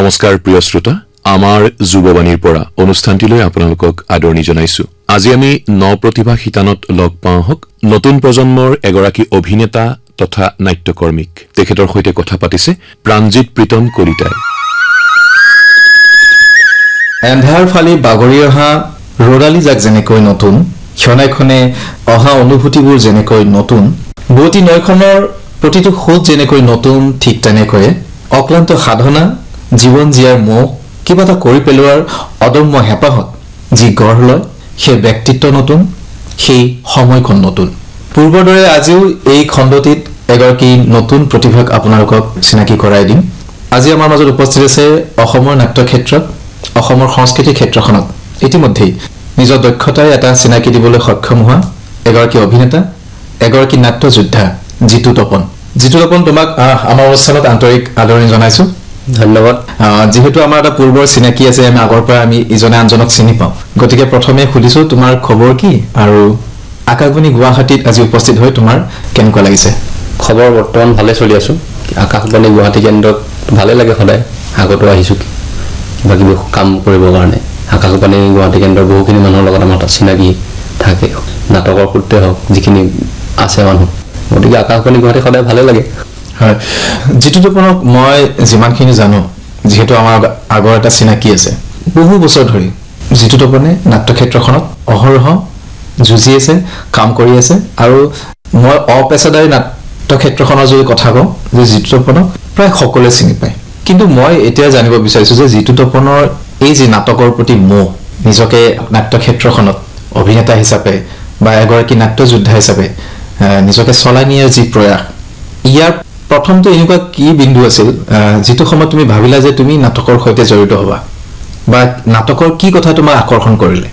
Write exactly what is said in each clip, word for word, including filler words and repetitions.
নমস্কাৰ প্ৰিয় শ্ৰোতা আমাৰ যুৱবাণীৰ পৰা অনুষ্ঠানটিলৈ আপোনালোকক আদৰণি জনাইছো আজি আমি ন প্ৰতিভা শিতানত লগ পাওঁ হক নতুন প্ৰজন্মৰ এগৰাকী অভিনেতা তথা নাট্যকৰ্মীক তেখেতৰ সৈতে কথা পাতিছে প্ৰাণজিৎ প্ৰীতম কলিতাই এন্ধাৰ ফালি বাগৰি অহা ৰদালি জাক যেনেকৈ নতুন ক্ষণাইখনে অহা অনুভূতিবোৰ যেনেকৈ নতুন বুৱতী নৈখনৰ প্ৰতিটো খোজ যেনেকৈ নতুন ঠিক তেনেকৈ অক্লান্ত সাধনা জীৱন জীয়াৰ মোহ কিবা এটা কৰি পেলোৱাৰ অদম্য হেঁপাহত যি গঢ় লয় সেই ব্যক্তিত্ব নতুন সেই সময়খন নতুন পূৰ্বৰ দৰে আজিও এই খণ্ডটিত এগৰাকী নতুন প্ৰতিভাক আপোনালোকক চিনাকি কৰাই দিম আজি আমাৰ মাজত উপস্থিত আছে অসমৰ নাট্য ক্ষেত্ৰত অসমৰ সংস্কৃতি ক্ষেত্ৰখনত ইতিমধ্যে নিজৰ দক্ষতাই এটা চিনাকি দিবলৈ সক্ষম হোৱা এগৰাকী অভিনেতা এগৰাকী নাট্য যোদ্ধা জিতু তপন জিতু তপন তোমাক আমাৰ অনুষ্ঠানত আন্তৰিক আদৰণি জনাইছো ধন্যবাদ যেহেতু আমাৰ এটা পূৰ্বৰ চিনাকি আছে আমি আগৰ পৰা আমি ইজনে আনজনক চিনি পাওঁ গতিকে প্ৰথমে খুদিছো তোমাৰ খবৰ কি আৰু আকাশবাণী গুৱাহাটীত আজি উপস্থিত হৈ তোমাৰ কেনেকুৱা লাগিছে খবৰ বৰ্তমান ভালে চলি আছো আকাশবাণী গুৱাহাটী কেন্দ্ৰত ভালে লাগে সদায় আগতো আহিছো কিবা কিবি কাম কৰিবৰ কাৰণে আকাশবাণী গুৱাহাটী কেন্দ্ৰৰ বহুখিনি মানুহৰ লগত আমাৰ চিনাকি থাকে নাটকৰ সূত্ৰে হওক যিখিনি আছে মানুহ গতিকে আকাশবাণী গুৱাহাটী সদায় ভালে লাগে হয় জিতু তপনক মই যিমানখিনি জানো যেহেতু আমাৰ আগৰ এটা চিনাকি আছে বহু বছৰ ধৰি জিতু তপনে নাট্য ক্ষেত্ৰখনত অহৰহ যুঁজি আছে কাম কৰি আছে আৰু মই অপেছাদাৰী নাট্য ক্ষেত্ৰখনৰ যদি কথা কওঁ যে জিতু তপনক প্ৰায় সকলোৱে চিনি পায় কিন্তু মই এতিয়া জানিব বিচাৰিছো যে জিতু তপনৰ এই যে নাটকৰ প্ৰতি মোহ নিজকে নাট্য ক্ষেত্ৰখনত অভিনেতা হিচাপে বা এগৰাকী নাট্য যোদ্ধা হিচাপে নিজকে চলাই নিয়াৰ যি প্ৰয়াস ইয়াৰ প্ৰথমটো এনেকুৱা কি বিন্দু আছিল যিটো সময়ত তুমি ভাবিলা যে তুমি নাটকৰ সৈতে জড়িত হবা বা নাটকৰ কি কথা তোমাক আকৰ্ষণ কৰিলে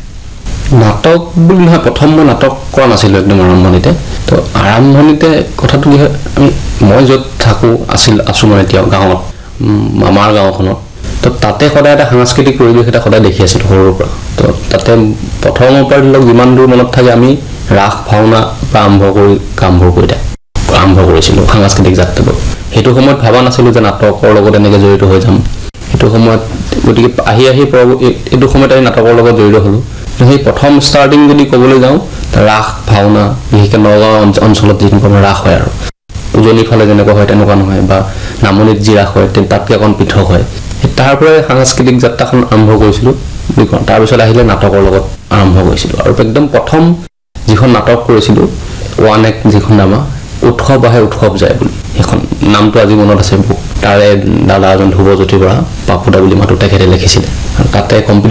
নাটক বুলি নহয় প্ৰথম মই নাটক কৰা নাছিলো একদম আৰম্ভণিতে তো আৰম্ভণিতে কথাটো কি হয় আমি মই য'ত থাকো আছিল আছো মই এতিয়া গাঁৱত আমাৰ গাঁওখনত তো তাতে সদায় এটা সাংস্কৃতিক পৰিৱেশ এটা সদায় দেখি আছিলো সৰুৰ পৰা তো তাতে প্ৰথমৰ পৰা ধৰি লওক যিমান দূৰ মনত থাকে আমি ৰাস ভাওনা পৰা আৰম্ভ কৰি কামবোৰ কৰি থাকে আৰম্ভ কৰিছিলো সাংস্কৃতিক যাত্ৰাটো সেইটো সময়ত ভাবা নাছিলো যে নাটকৰ লগত এনেকৈ জড়িত হৈ যাম সেইটো সময়ত গতিকে আহি আহি এইটো সময়ত আমি নাটকৰ লগত জড়িত হলো সেই প্ৰথম ষ্টাৰ্টিং যদি ক'বলৈ যাওঁ ৰাস ভাওনা বিশেষকৈ নগাঁও অঞ্চলত যিখিনি ৰাস হয় আৰু উজনিৰ ফালে যেনেকুৱা হয় তেনেকুৱা নহয় বা নামনিত যি ৰাস হয় তাতকৈ অকণ পৃথক হয় তাৰ পৰাই সাংস্কৃতিক যাত্ৰাখন আৰম্ভ কৰিছিলোঁ তাৰপিছত আহিলে নাটকৰ লগত আৰম্ভ কৰিছিলোঁ আৰু একদম প্ৰথম যিখন নাটক কৰিছিলোঁ ওৱান এক যিখন নামা উৎসৱ আহে উৎসৱ যায় বুলি সেইখন নামটো আজি মনত আছে তাৰে দাদা এজন ধ্ৰুৱজ্যোতি বৰা পাপুদা বুলি মাতো তেখেতে লিখিছিলে আৰু তাতে কম্পিটিশ্যন